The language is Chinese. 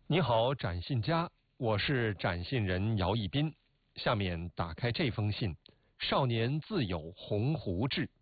你好，展信家，我是展信人姚一斌。下面打开这封信，少年自有鸿鹄志。